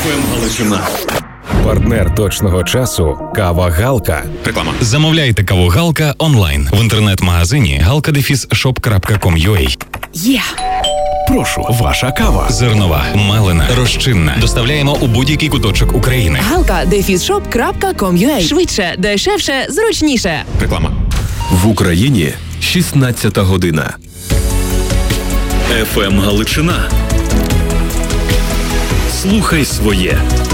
ФМ Галичина. Партнер точного часу – кава Галка. Реклама. Замовляйте каву Галка онлайн в інтернет-магазині galka-shop.com.ua. Є! Прошу, ваша кава. Зернова, мелена, розчинна. Доставляємо у будь-який куточок України. galka-shop.com.ua. Швидше, дешевше, зручніше. Реклама. В Україні 16 година. ФМ Галичина. Слухай своє.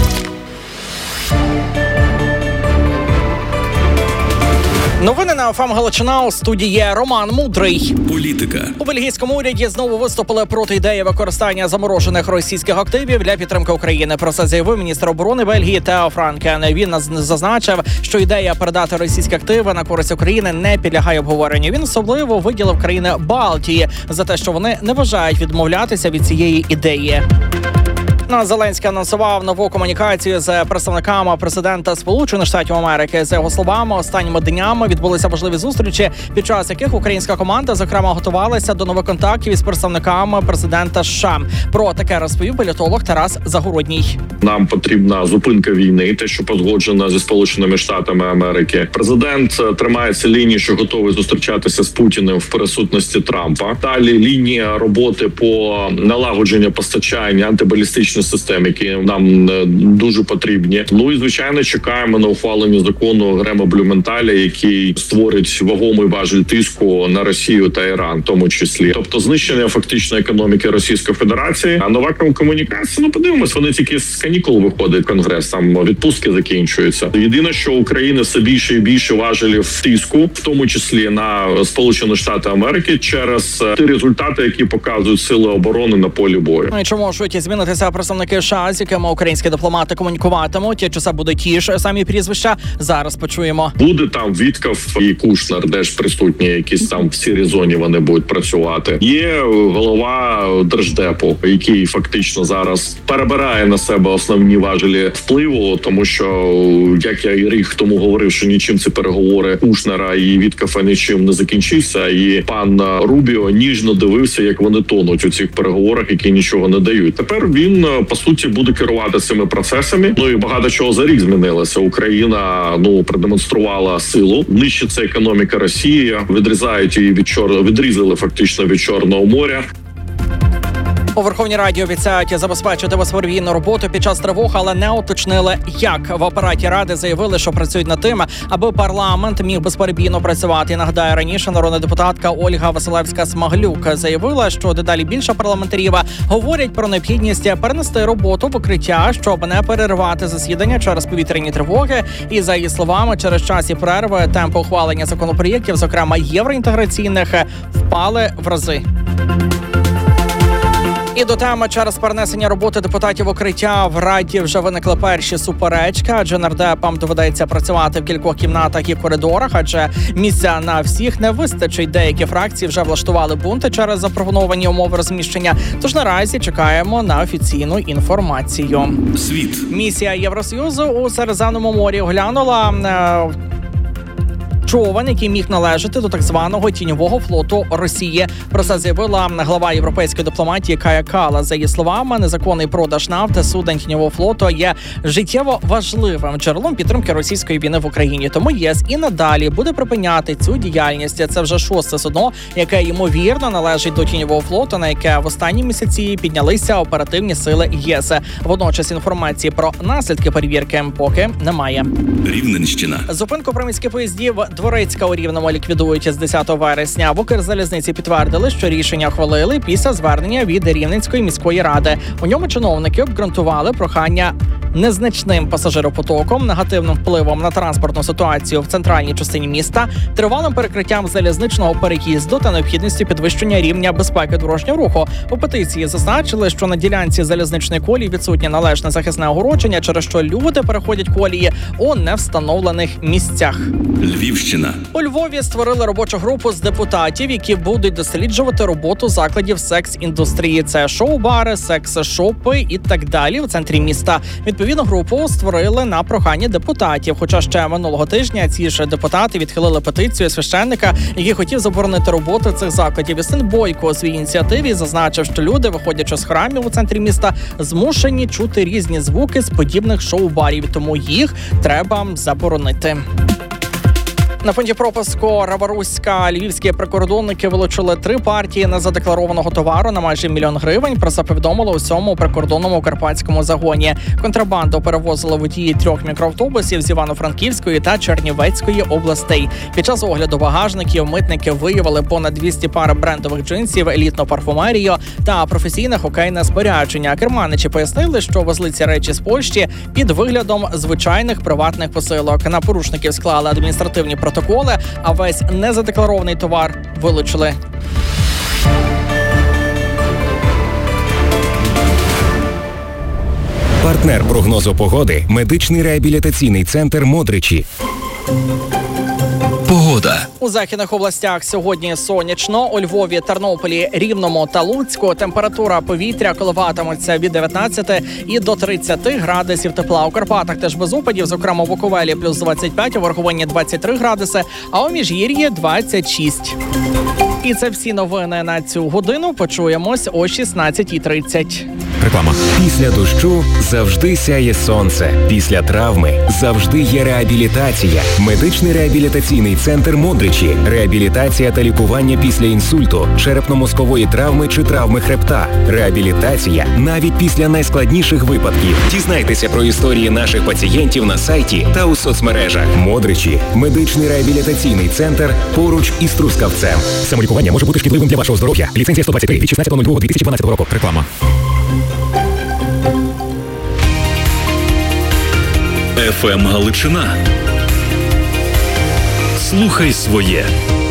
Новини на ФМ Галичина. У студії Роман Мудрий. Політика. У бельгійському уряді знову виступили проти ідеї використання заморожених російських активів для підтримки України. Про це заявив міністр оборони Бельгії Тео Франкен. Він зазначив, що ідея передати російські активи на користь України не підлягає обговоренню. Він особливо виділив країни Балтії за те, що вони не бажають відмовлятися від цієї ідеї. Зеленський анонсував нову комунікацію з представниками президента Сполучених Штатів Америки. За його словами, останніми днями відбулися важливі зустрічі, під час яких українська команда, зокрема, готувалася до нових контактів із представниками президента США. Про таке розповів політолог Тарас Загородній. Нам потрібна зупинка війни, те, що погоджено зі Сполученими Штатами Америки. Президент тримається лінії, що готовий зустрічатися з Путіним в присутності Трампа. Далі лінія роботи по налагодженню постачання антибалістичних систем, які нам дуже потрібні. Ну і звичайно чекаємо на ухвалення закону Грема Блюменталя, який створить вагомий важіль тиску на Росію та Іран, в тому числі. Тобто знищення фактично економіки Російської Федерації. А нова комунікація, подивимось, вони тільки з канікул виходить Конгрес, там відпустки закінчуються. Єдине, що України все більше і більше важелів тиску, в тому числі на Сполучені Штати Америки, через ті результати, які показують сили оборони на полі бою. Ну і чи можуть змінитися представники США, з якими українські дипломати комунікуватимуть? Чи це буде ті ж самі прізвища? Зараз почуємо. Буде там Вітков і Кушнер, де ж присутні, якісь там в сірій зоні вони будуть працювати. Є голова Держдепу, який фактично зараз перебирає на себе основні важелі впливу, тому що, як я і рік тому говорив, що нічим ці переговори Кушнера і Віткова нічим не закінчився, і пан Рубіо ніжно дивився, як вони тонуть у цих переговорах, які нічого не дають. Тепер він, по суті, буде керувати цими процесами. Ну і багато чого за рік змінилося. Україна, продемонструвала силу. Нищиться економіка Росії, відрізають її відрізали фактично від Чорного моря. У Верховній Раді обіцяють забезпечити безперебійну роботу під час тривог, але не уточнили, як. В апараті Ради заявили, що працюють над тим, аби парламент міг безперебійно працювати. Нагадаю, раніше народна депутатка Ольга Василевська-Смаглюк заявила, що дедалі більше парламентарів говорять про необхідність перенести роботу в укриття, щоб не перервати засідання через повітряні тривоги. І, за її словами, через час і перерви темпи ухвалення законопроєктів, зокрема євроінтеграційних, впали в рази. І до теми через перенесення роботи депутатів укриття в Раді вже виникли перші суперечки, адже нардепам доведеться працювати в кількох кімнатах і коридорах, адже місця на всіх не вистачить. Деякі фракції вже влаштували бунти через запропоновані умови розміщення. Тож наразі чекаємо на офіційну інформацію. Світ. Місія Євросоюзу у Середземному морі оглянула човен, який міг належати до так званого тіньового флоту Росії. Про це заявила глава європейської дипломатії Кая Каллас. За її словами, незаконний продаж нафти суден тіньового флоту є життєво важливим джерелом підтримки російської війни в Україні. Тому ЄС і надалі буде припиняти цю діяльність. Це вже 6-те судно, яке ймовірно належить до тіньового флоту, на яке в останні місяці піднялися оперативні сили ЄС. Водночас інформації про наслідки перевірки поки немає. Рівненщина. Зупинку приміських поїздів Дворицька у Рівному ліквідують з 10 вересня. В Укрзалізниці підтвердили, що рішення ухвалили після звернення від Рівненської міської ради. У ньому чиновники обґрунтували прохання незначним пасажиропотоком, негативним впливом на транспортну ситуацію в центральній частині міста, тривалим перекриттям залізничного переїзду та необхідністю підвищення рівня безпеки дорожнього руху. У петиції зазначили, що на ділянці залізничної колії відсутнє належне захисне огородження, через що люди переходять колії у невстановлених місцях. Львівщина. У Львові створили робочу групу з депутатів, які будуть досліджувати роботу закладів секс-індустрії. Це шоу-бари, секс-шопи і так далі в центрі міста. Відповідно, Відповідну групу створили на прохання депутатів. Хоча ще минулого тижня ці ж депутати відхилили петицію священника, який хотів заборонити роботу цих закладів. Юстин Бойко у своїй ініціативі зазначив, що люди, виходячи з храмів у центрі міста, змушені чути різні звуки з подібних шоу-барів, тому їх треба заборонити. На пункті пропуску Раворуська львівські прикордонники вилучили 3 партії незадекларованого товару на майже 1 мільйон гривень. Про це повідомили у 7-му прикордонному карпатському загоні. Контрабанду перевозили водії 3 мікроавтобусів з Івано-Франківської та Чернівецької областей. Під час огляду багажників митники виявили понад 200 пар брендових джинсів, елітну парфумерію та професійне хокейне спорядження. Керманичі пояснили, що везли ці речі з Польщі під виглядом звичайних приватних посилок. На порушників склали адміністративні протоколи, а весь незадекларований товар вилучили. Партнер прогнозу погоди – медичний реабілітаційний центр «Модричі». Погода. У західних областях сьогодні сонячно. У Львові, Тернополі, Рівному та Луцьку температура повітря коливатиметься від 19 і до 30 градусів тепла. У Карпатах теж без опадів, зокрема в Буковелі плюс 25, у Верховині 23 градуси, а у Міжгір'ї 26. І це всі новини на цю годину. Почуємось о 16:30. Реклама. Після дощу завжди сяє сонце. Після травми завжди є реабілітація. Медичний реабілітаційний центр «Модричі». Реабілітація та лікування після інсульту, черепно-мозкової травми чи травми хребта. Реабілітація навіть після найскладніших випадків. Дізнайтеся про історії наших пацієнтів на сайті та у соцмережах. «Модричі» – медичний реабілітаційний центр поруч із Трускавцем. Самолікування може бути шкідливим для вашого здоров'я. Ліцензія 123 від 16.02.2012 року. Реклама. ФМ Галичина. Слухай своє.